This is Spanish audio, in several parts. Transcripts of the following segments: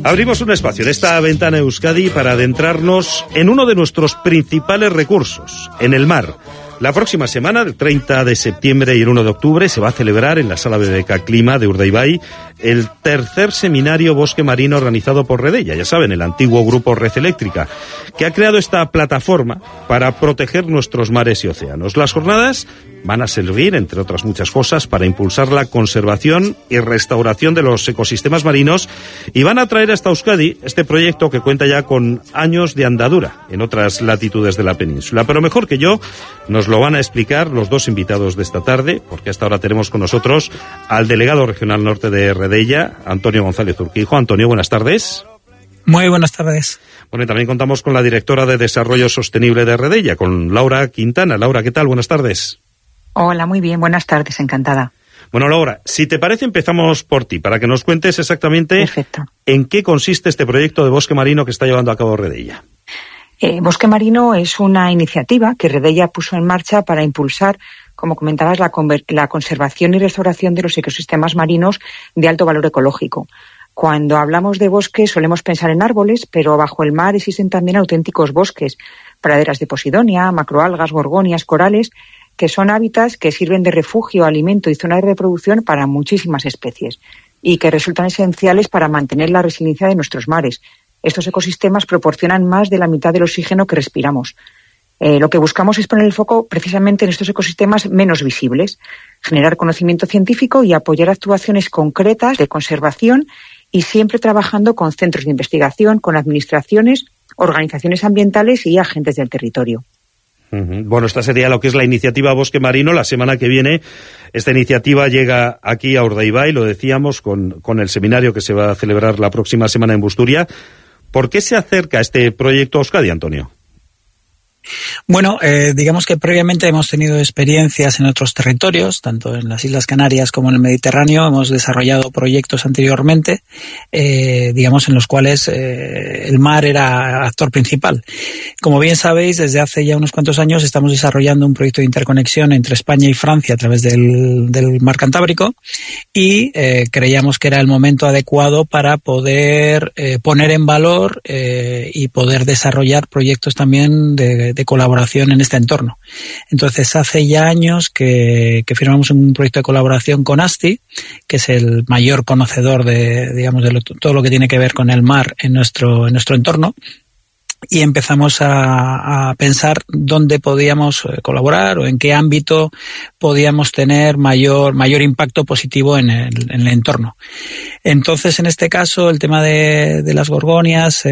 Abrimos un espacio en esta ventana Euskadi para adentrarnos en uno de nuestros principales recursos, en el mar. La próxima semana, el 30 de septiembre y el 1 de octubre, se va a celebrar en la Sala BBK Clima de Urdaibai el tercer seminario Bosque Marino organizado por Redella, ya saben, el antiguo grupo Red Eléctrica, que ha creado esta plataforma para proteger nuestros mares y océanos. Las jornadas van a servir, entre otras muchas cosas, para impulsar la conservación y restauración de los ecosistemas marinos y van a traer hasta Euskadi este proyecto que cuenta ya con años de andadura en otras latitudes de la península. Pero mejor que yo, nos lo van a explicar los dos invitados de esta tarde, porque hasta ahora tenemos con nosotros al delegado regional norte de Redella, Antonio González Urquijo. Antonio, buenas tardes. Muy buenas tardes. Bueno, y también contamos con la directora de Desarrollo Sostenible de Redella, con Laura Quintana. Laura, ¿qué tal? Buenas tardes. Hola, muy bien, buenas tardes, encantada. Bueno, Laura, si te parece empezamos por ti, para que nos cuentes exactamente Perfecto. En qué consiste este proyecto de bosque marino que está llevando a cabo Redella. Bosque Marino es una iniciativa que Redella puso en marcha para impulsar, como comentabas, la conservación y restauración de los ecosistemas marinos de alto valor ecológico. Cuando hablamos de bosques solemos pensar en árboles, pero bajo el mar existen también auténticos bosques, praderas de posidonia, macroalgas, gorgonias, corales, que son hábitats que sirven de refugio, alimento y zona de reproducción para muchísimas especies y que resultan esenciales para mantener la resiliencia de nuestros mares. Estos ecosistemas proporcionan más de la mitad del oxígeno que respiramos. Lo que buscamos es poner el foco precisamente en estos ecosistemas menos visibles, generar conocimiento científico y apoyar actuaciones concretas de conservación y siempre trabajando con centros de investigación, con administraciones, organizaciones ambientales y agentes del territorio. Bueno, esta sería lo que es la iniciativa Bosque Marino. La semana que viene esta iniciativa llega aquí a Urdaibai, lo decíamos, con el seminario que se va a celebrar la próxima semana en Busturia. ¿Por qué se acerca este proyecto a Euskadi, Antonio? Bueno, digamos que previamente hemos tenido experiencias en otros territorios, tanto en las Islas Canarias como en el Mediterráneo. Hemos desarrollado proyectos anteriormente, digamos, en los cuales el mar era actor principal. Como bien sabéis, desde hace ya unos cuantos años estamos desarrollando un proyecto de interconexión entre España y Francia a través del mar Cantábrico y creíamos que era el momento adecuado para poder poner en valor y poder desarrollar proyectos también de colaboración en este entorno. Entonces, hace ya años que firmamos un proyecto de colaboración con ASTI, que es el mayor conocedor de todo lo que tiene que ver con el mar en nuestro entorno, y empezamos a pensar dónde podíamos colaborar o en qué ámbito podíamos tener mayor impacto positivo en el entorno. Entonces, en este caso, el tema de las gorgonias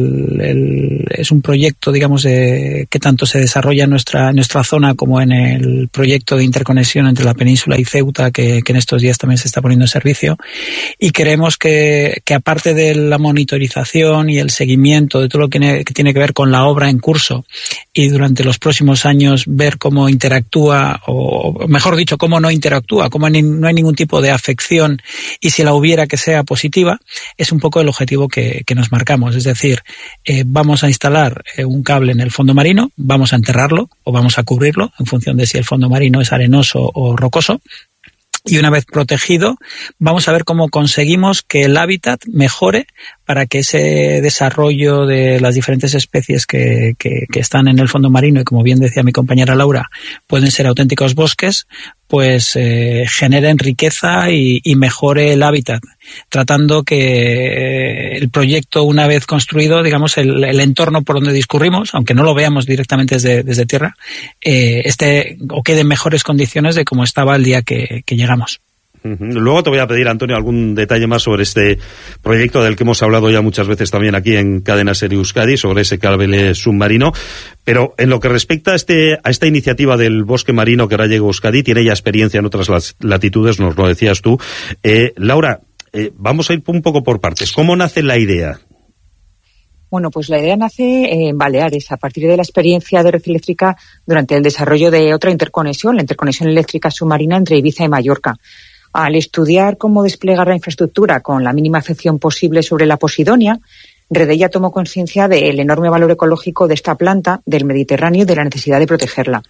es un proyecto, digamos, que tanto se desarrolla en nuestra zona como en el proyecto de interconexión entre la península y Ceuta, que en estos días también se está poniendo en servicio. Y creemos que aparte de la monitorización y el seguimiento de todo lo que tiene que ver con la obra en curso y durante los próximos años ver cómo interactúa, o mejor dicho, cómo no interactúa, cómo no hay ningún tipo de afección y si la hubiera que sea positiva, es un poco el objetivo que nos marcamos. Es decir, vamos a instalar un cable en el fondo marino, vamos a enterrarlo o vamos a cubrirlo en función de si el fondo marino es arenoso o rocoso. Y una vez protegido, vamos a ver cómo conseguimos que el hábitat mejore para que ese desarrollo de las diferentes especies que están en el fondo marino, y como bien decía mi compañera Laura, pueden ser auténticos bosques, pues generen riqueza y mejore el hábitat, tratando que el proyecto, una vez construido, digamos, el entorno por donde discurrimos, aunque no lo veamos directamente desde tierra, esté o quede en mejores condiciones de como estaba el día que llegamos. Luego te voy a pedir, Antonio, algún detalle más sobre este proyecto del que hemos hablado ya muchas veces también aquí en Cadena Ser Euskadi, sobre ese cable submarino. Pero en lo que respecta a esta iniciativa del bosque marino que ahora llega a Euskadi, tiene ya experiencia en otras latitudes, nos lo decías tú. Laura, vamos a ir un poco por partes. ¿Cómo nace la idea? Bueno, pues la idea nace en Baleares, a partir de la experiencia de Red Eléctrica durante el desarrollo de otra interconexión, la interconexión eléctrica submarina entre Ibiza y Mallorca. Al estudiar cómo desplegar la infraestructura con la mínima afección posible sobre la posidonia, Redella tomó conciencia del enorme valor ecológico de esta planta del Mediterráneo y de la necesidad de protegerla.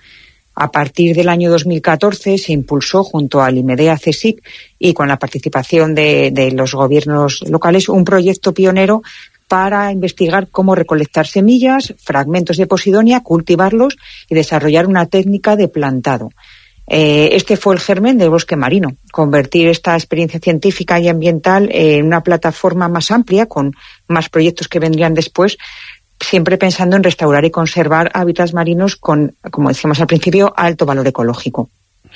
A partir del año 2014 se impulsó junto al IMEDEA CSIC y con la participación de los gobiernos locales un proyecto pionero para investigar cómo recolectar semillas, fragmentos de posidonia, cultivarlos y desarrollar una técnica de plantado. Este fue el germen del bosque marino, convertir esta experiencia científica y ambiental en una plataforma más amplia, con más proyectos que vendrían después, siempre pensando en restaurar y conservar hábitats marinos con, como decíamos al principio, alto valor ecológico.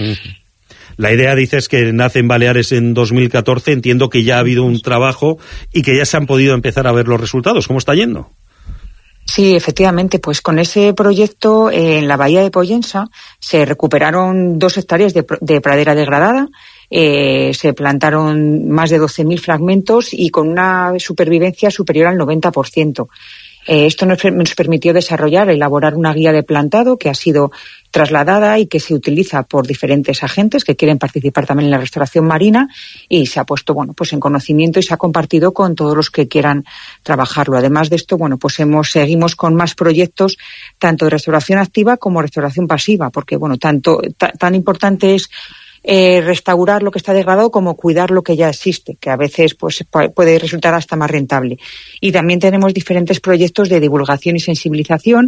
La idea, dices, que nace en Baleares en 2014. Entiendo que ya ha habido un trabajo y que ya se han podido empezar a ver los resultados. ¿Cómo está yendo? Sí, efectivamente, pues con ese proyecto en la bahía de Pollensa se recuperaron 2 hectáreas de pradera degradada, se plantaron más de 12.000 fragmentos y con una supervivencia superior al 90%. Esto nos permitió desarrollar, elaborar una guía de plantado que ha sido trasladada y que se utiliza por diferentes agentes que quieren participar también en la restauración marina, y se ha puesto, pues en conocimiento y se ha compartido con todos los que quieran trabajarlo. Además de esto, pues seguimos con más proyectos tanto de restauración activa como restauración pasiva, porque tan importante es restaurar lo que está degradado como cuidar lo que ya existe, que a veces puede resultar hasta más rentable. Y también tenemos diferentes proyectos de divulgación y sensibilización,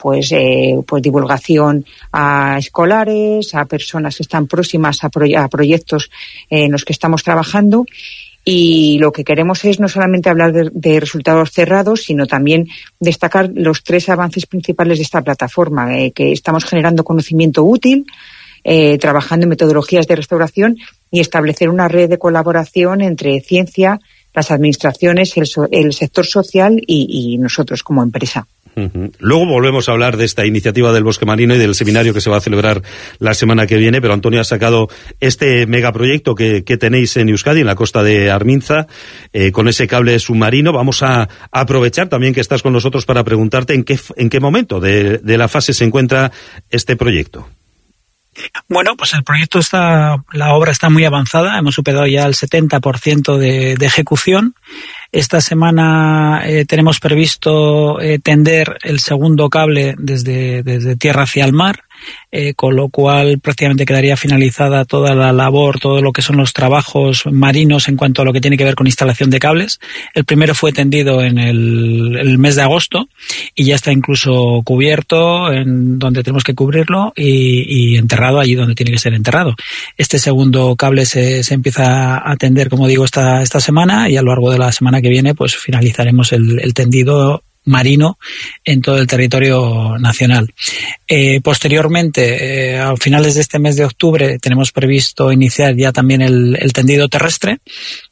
divulgación a escolares, a personas que están próximas a proyectos en los que estamos trabajando. Y lo que queremos es no solamente hablar de resultados cerrados, sino también destacar los 3 avances principales de esta plataforma, que estamos generando conocimiento útil, trabajando en metodologías de restauración y establecer una red de colaboración entre ciencia, las administraciones, el sector social y nosotros como empresa. Luego volvemos a hablar de esta iniciativa del bosque marino y del seminario que se va a celebrar la semana que viene, pero Antonio ha sacado este megaproyecto que tenéis en Euskadi, en la costa de Arminza, con ese cable submarino. Vamos a aprovechar también que estás con nosotros para preguntarte en qué momento de la fase se encuentra este proyecto. Bueno, pues el proyecto la obra está muy avanzada, hemos superado ya el 70% de ejecución. Esta semana tenemos previsto tender el segundo cable desde tierra hacia el mar, con lo cual prácticamente quedaría finalizada toda la labor, todo lo que son los trabajos marinos en cuanto a lo que tiene que ver con instalación de cables. El primero fue tendido en el mes de agosto y ya está incluso cubierto en donde tenemos que cubrirlo y enterrado allí donde tiene que ser enterrado. Este segundo cable se empieza a tender, como digo, esta semana, y a lo largo de la semana que viene pues finalizaremos el tendido marino en todo el territorio nacional. Posteriormente, a finales de este mes de octubre, tenemos previsto iniciar ya también el tendido terrestre,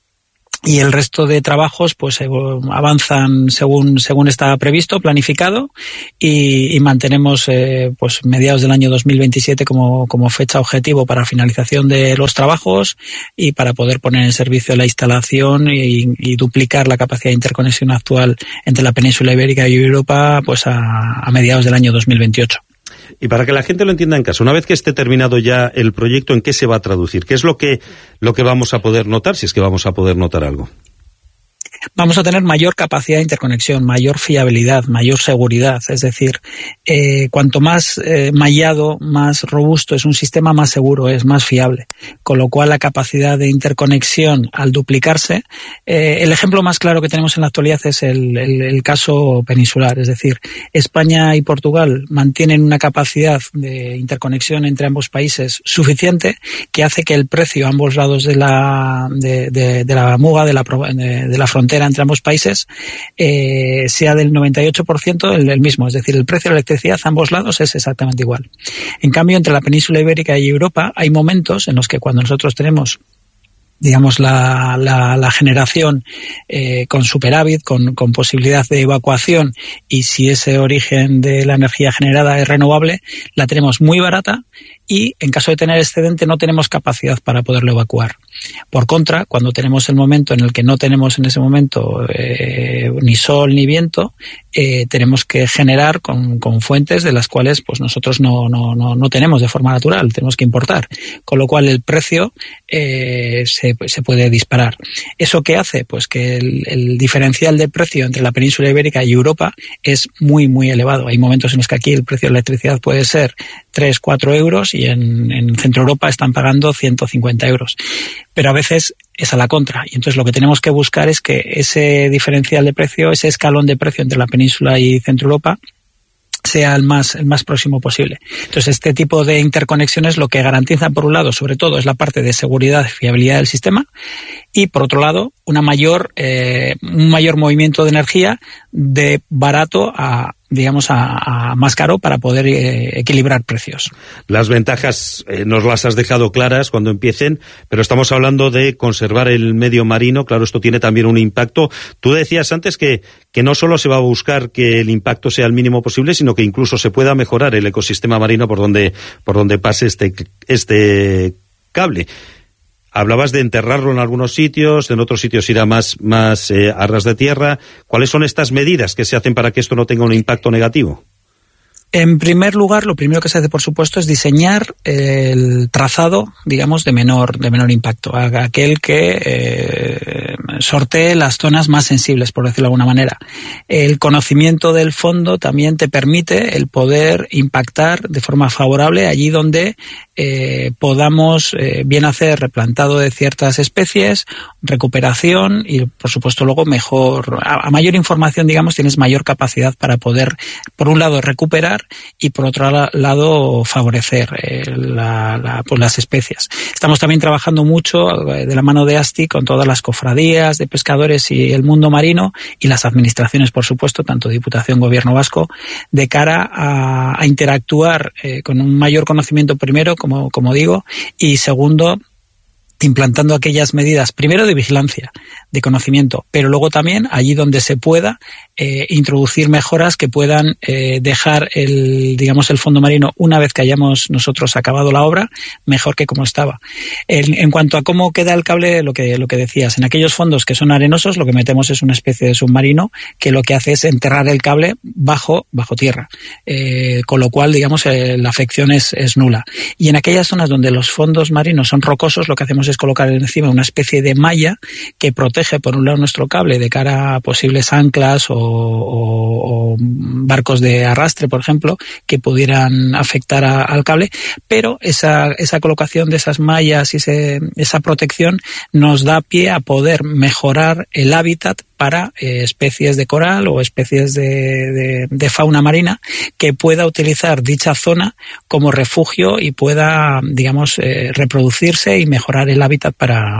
y el resto de trabajos pues avanzan según está previsto, planificado, y mantenemos pues mediados del año 2027 como fecha objetivo para finalización de los trabajos y para poder poner en servicio la instalación y duplicar la capacidad de interconexión actual entre la península ibérica y Europa pues a mediados del año 2028. Y para que la gente lo entienda en casa, una vez que esté terminado ya el proyecto, ¿en qué se va a traducir? ¿Qué es lo que vamos a poder notar, si es que vamos a poder notar algo? Vamos a tener mayor capacidad de interconexión, mayor fiabilidad, mayor seguridad. Es decir, cuanto más mallado, más robusto es un sistema, más seguro es, más fiable. Con lo cual, la capacidad de interconexión, al duplicarse, el ejemplo más claro que tenemos en la actualidad es el caso peninsular. Es decir, España y Portugal mantienen una capacidad de interconexión entre ambos países suficiente, que hace que el precio a ambos lados de la muga, de la frontera entre ambos países, sea del 98% el mismo. Es decir, el precio de la electricidad a ambos lados es exactamente igual. En cambio, entre la península ibérica y Europa hay momentos en los que cuando nosotros tenemos digamos la generación con superávit, con posibilidad de evacuación, y si ese origen de la energía generada es renovable, la tenemos muy barata y en caso de tener excedente no tenemos capacidad para poderlo evacuar. Por contra, cuando tenemos el momento en el que no tenemos en ese momento ni sol ni viento, tenemos que generar con fuentes de las cuales pues nosotros no tenemos de forma natural, tenemos que importar, con lo cual el precio se puede disparar. ¿Eso qué hace? Pues que el diferencial de precio entre la península ibérica y Europa es muy, muy elevado. Hay momentos en los que aquí el precio de la electricidad puede ser 3-4 euros y en Centro Europa están pagando 150 euros. Pero a veces es a la contra. Y entonces lo que tenemos que buscar es que ese diferencial de precio, ese escalón de precio entre la península y Centro Europa, sea el más próximo posible. Entonces, este tipo de interconexiones lo que garantizan, por un lado, sobre todo, es la parte de seguridad y fiabilidad del sistema, y por otro lado, un mayor movimiento de energía de barato a más caro para poder equilibrar precios. Las ventajas nos las has dejado claras cuando empiecen, pero estamos hablando de conservar el medio marino. Claro, esto tiene también un impacto. Tú decías antes que no solo se va a buscar que el impacto sea el mínimo posible, sino que incluso se pueda mejorar el ecosistema marino por donde pase este cable. Hablabas de enterrarlo en algunos sitios, en otros sitios irá más a ras de tierra. ¿Cuáles son estas medidas que se hacen para que esto no tenga un impacto negativo? En primer lugar, lo primero que se hace, por supuesto, es diseñar el trazado, digamos, de menor impacto, aquel que sortee las zonas más sensibles, por decirlo de alguna manera. El conocimiento del fondo también te permite el poder impactar de forma favorable allí donde podamos bien hacer replantado de ciertas especies, recuperación y, por supuesto, luego a mayor información, digamos, tienes mayor capacidad para poder, por un lado, recuperar y, por otro lado, favorecer las especies. Estamos también trabajando mucho de la mano de ASTI con todas las cofradías de pescadores y el mundo marino y las administraciones, por supuesto, tanto Diputación, Gobierno vasco, de cara a interactuar con un mayor conocimiento primero, como digo, y segundo, implantando aquellas medidas, primero de vigilancia, de conocimiento, pero luego también allí donde se pueda introducir mejoras que puedan dejar el fondo marino, una vez que hayamos nosotros acabado la obra, mejor que como estaba. En cuanto a cómo queda el cable, lo que decías, en aquellos fondos que son arenosos, lo que metemos es una especie de submarino que lo que hace es enterrar el cable bajo tierra, con lo cual, la afección es nula. Y en aquellas zonas donde los fondos marinos son rocosos, lo que hacemos es colocar encima una especie de malla que protege, por un lado, nuestro cable de cara a posibles anclas o barcos de arrastre, por ejemplo, que pudieran afectar al cable, pero esa colocación de esas mallas y esa protección nos da pie a poder mejorar el hábitat para especies de coral o especies de fauna marina que pueda utilizar dicha zona como refugio y pueda, reproducirse y mejorar el hábitat para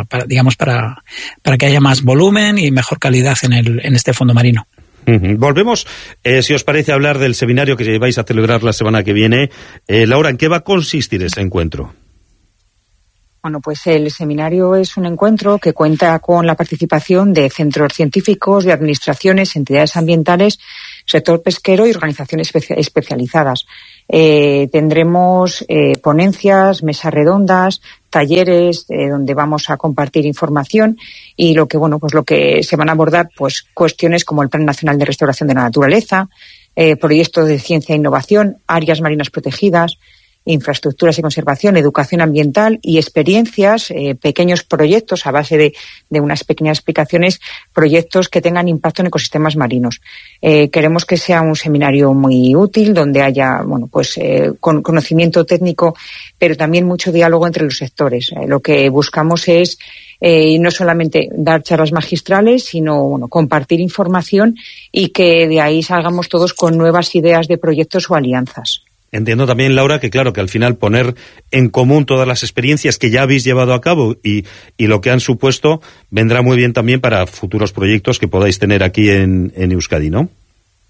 que haya más volumen y mejor calidad en este fondo marino. Volvemos, si os parece, a hablar del seminario que vais a celebrar la semana que viene. Laura, ¿en qué va a consistir ese encuentro? Bueno, pues el seminario es un encuentro que cuenta con la participación de centros científicos, de administraciones, entidades ambientales, sector pesquero y organizaciones especializadas. Tendremos ponencias, mesas redondas, talleres donde vamos a compartir información y lo que se van a abordar, pues cuestiones como el Plan Nacional de Restauración de la Naturaleza, proyectos de ciencia e innovación, áreas marinas protegidas, infraestructuras y conservación, educación ambiental y experiencias, pequeños proyectos a base de unas pequeñas explicaciones, proyectos que tengan impacto en ecosistemas marinos. Queremos que sea un seminario muy útil, donde haya, con conocimiento técnico, pero también mucho diálogo entre los sectores. Lo que buscamos es no solamente dar charlas magistrales, sino compartir información y que de ahí salgamos todos con nuevas ideas de proyectos o alianzas. Entiendo también, Laura, que claro, que al final poner en común todas las experiencias que ya habéis llevado a cabo y lo que han supuesto vendrá muy bien también para futuros proyectos que podáis tener aquí en Euskadi, ¿no?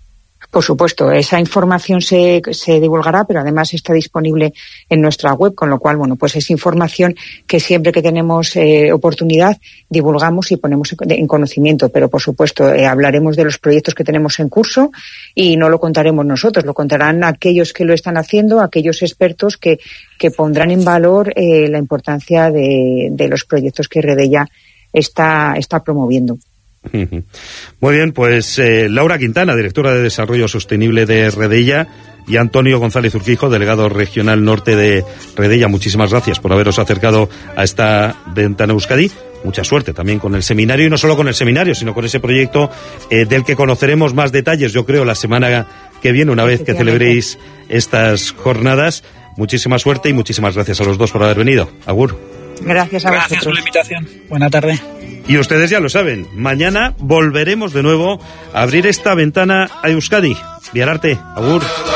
Por supuesto, esa información se divulgará, pero además está disponible en nuestra web, con lo cual, bueno, pues es información que siempre que tenemos oportunidad divulgamos y ponemos en conocimiento. Pero, por supuesto, hablaremos de los proyectos que tenemos en curso y no lo contaremos nosotros, lo contarán aquellos que lo están haciendo, aquellos expertos que pondrán en valor la importancia de los proyectos que Redella está promoviendo. Muy bien, pues Laura Quintana, directora de Desarrollo Sostenible de Redella, y Antonio González Urquijo, delegado regional norte de Redella, muchísimas gracias por haberos acercado a esta ventana Euskadi. Mucha suerte también con el seminario, y no solo con el seminario, sino con ese proyecto del que conoceremos más detalles, yo creo, la semana que viene, una vez que celebréis estas jornadas. Muchísima suerte y muchísimas gracias a los dos por haber venido. Agur. Gracias a vosotros. Gracias por la invitación. Buena tarde. Y ustedes ya lo saben, mañana volveremos de nuevo a abrir esta ventana a Euskadi. Viararte, agur.